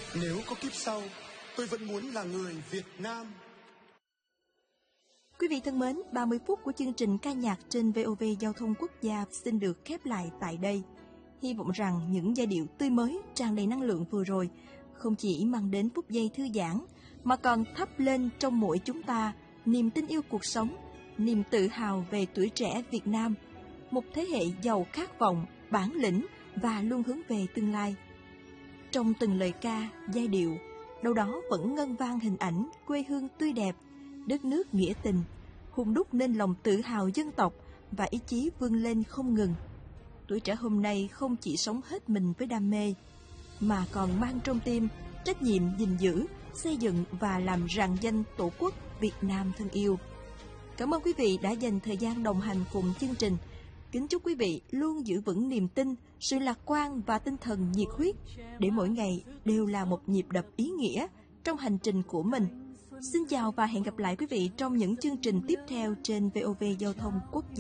Nếu có kiếp sau, tôi vẫn muốn là người Việt Nam. Quý vị thân mến, 30 phút của chương trình ca nhạc trên VOV Giao thông Quốc gia xin được khép lại tại đây. Hy vọng rằng những giai điệu tươi mới, tràn đầy năng lượng vừa rồi không chỉ mang đến phút giây thư giãn, mà còn thắp lên trong mỗi chúng ta niềm tin yêu cuộc sống, niềm tự hào về tuổi trẻ Việt Nam, một thế hệ giàu khát vọng, bản lĩnh và luôn hướng về tương lai. Trong từng lời ca, giai điệu, đâu đó vẫn ngân vang hình ảnh quê hương tươi đẹp, đất nước nghĩa tình, hun đúc nên lòng tự hào dân tộc và ý chí vươn lên không ngừng. Tuổi trẻ hôm nay không chỉ sống hết mình với đam mê, mà còn mang trong tim trách nhiệm gìn giữ, xây dựng và làm rạng danh Tổ quốc Việt Nam thân yêu. Cảm ơn quý vị đã dành thời gian đồng hành cùng chương trình. Kính chúc quý vị luôn giữ vững niềm tin, sự lạc quan và tinh thần nhiệt huyết để mỗi ngày đều là một nhịp đập ý nghĩa trong hành trình của mình. Xin chào và hẹn gặp lại quý vị trong những chương trình tiếp theo trên VOV Giao thông Quốc gia.